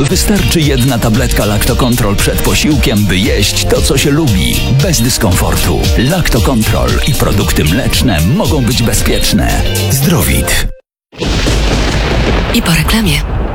Wystarczy jedna tabletka Lactocontrol przed posiłkiem, by jeść to, co się lubi, bez dyskomfortu. Lactocontrol i produkty mleczne mogą być bezpieczne. Zdrowit. I po reklamie.